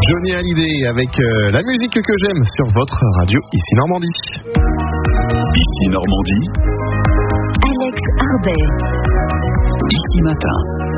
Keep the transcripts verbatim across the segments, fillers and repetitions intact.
Johnny Hallyday avec euh, la musique que j'aime sur votre radio ici Normandie. Ici Normandie. Alex Harbet. Ici Matin.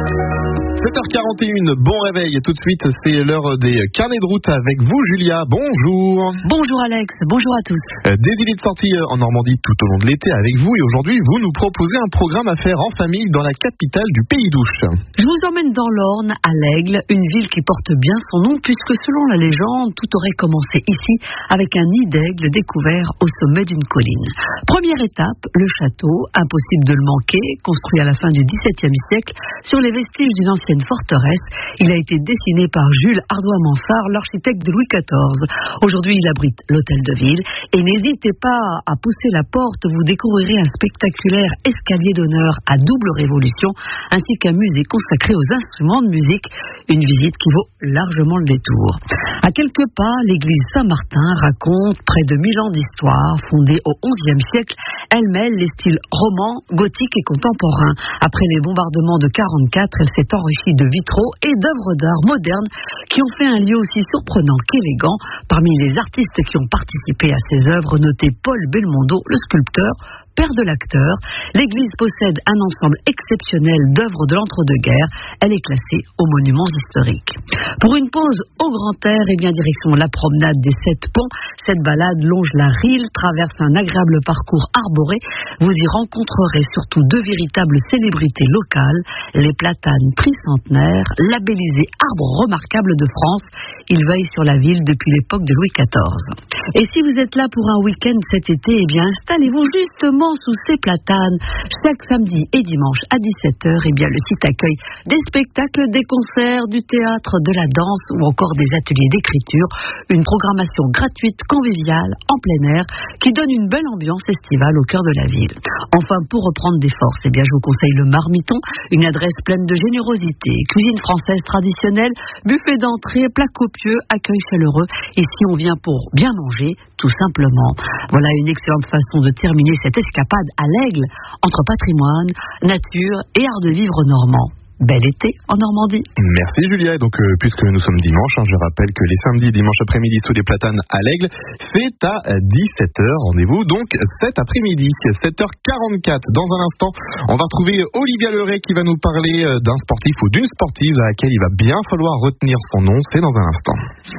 sept heures quarante et une, bon réveil. Tout de suite, c'est l'heure des carnets de route avec vous, Julia. Bonjour. Bonjour Alex, bonjour à tous. Euh, des idées de sortie en Normandie tout au long de l'été avec vous. Et aujourd'hui, vous nous proposez un programme à faire en famille dans la capitale du Pays d'Ouche. Je vous emmène dans l'Orne, à l'Aigle, une ville qui porte bien son nom puisque selon la légende, tout aurait commencé ici avec un nid d'aigle découvert au sommet d'une colline. Première étape, le château, impossible de le manquer, construit à la fin du dix-septième siècle sur les vestiges d'une ancienne forteresse. Il a été dessiné par Jules Ardois-Mansart, l'architecte de Louis quatorze. Aujourd'hui, il abrite l'hôtel de ville. Et n'hésitez pas à pousser la porte, vous découvrirez un spectaculaire escalier d'honneur à double révolution, ainsi qu'un musée consacré aux instruments de musique. Une visite qui vaut largement le détour. À quelques pas, l'église Saint-Martin raconte près de mille ans d'histoire. Fondée au onzième siècle, elle mêle les styles roman, gothique et contemporain. Après les bombardements de quarante-quatre, elle s'est enrichie de vitraux et d'œuvres d'art modernes qui ont fait un lieu aussi surprenant qu'élégant. Parmi les artistes qui ont participé à ces œuvres, notez Paul Belmondo, le sculpteur, père de l'acteur. L'église possède un ensemble exceptionnel d'œuvres de l'entre-deux-guerres. Elle est classée aux monuments historiques. Pour une pause au grand air, et bien direction la promenade des Sept Ponts. Cette balade longe la Rille, traverse un agréable parcours arboré. Vous y rencontrerez surtout deux véritables célébrités locales, les platanes tricentenaires, labellisés arbres remarquables de France. Ils veillent sur la ville depuis l'époque de Louis quatorze. Et si vous êtes là pour un week-end cet été, eh bien installez-vous justement sous ces platanes. Chaque samedi et dimanche à dix-sept heures, eh bien le site accueille des spectacles, des concerts, du théâtre, de la danse ou encore des ateliers d'écriture. Une programmation gratuite, conviviale, en plein air, qui donne une belle ambiance estivale au cœur de la ville. Enfin, pour reprendre des forces, eh bien je vous conseille le Marmiton, une adresse pleine de générosité, cuisine française traditionnelle, buffet d'entrée, plats copieux, accueil chaleureux. Ici, on vient pour bien manger, tout simplement. Voilà une excellente façon de terminer cette escapade à l'Aigle, entre patrimoine, nature et art de vivre normand. Bel été en Normandie. Merci Julia. Et donc, euh, puisque nous sommes dimanche, hein, je rappelle que les samedis et dimanches après-midi sous les platanes à l'Aigle, c'est à dix-sept heures. Rendez-vous donc cet après-midi, sept heures quarante-quatre. Dans un instant, on va retrouver Olivia Leray qui va nous parler d'un sportif ou d'une sportive à laquelle il va bien falloir retenir son nom. C'est dans un instant.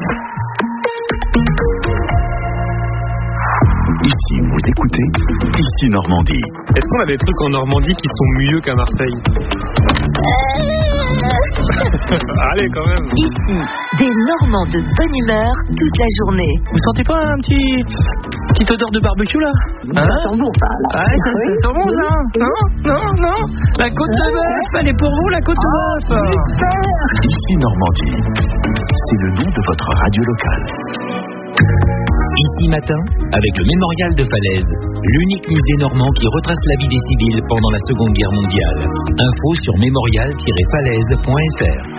Ici, vous écoutez Ici Normandie. Est-ce qu'on a des trucs en Normandie qui sont mieux qu'à Marseille? Allez, quand même. Ici, des Normands de bonne humeur toute la journée. Vous sentez pas un petit petite odeur de barbecue là? Hein? Ça sent bon, ça. Là. Ouais, ça, ça sent bon ça. Non, non, non. La côte de bœuf, elle est pour vous, la côte de bœuf. Ici Normandie. C'est le nom de votre radio locale. Ici Matin, avec le Mémorial de Falaise, l'unique musée normand qui retrace la vie des civils pendant la Seconde Guerre mondiale. Info sur mémorial tiret falaise point f r.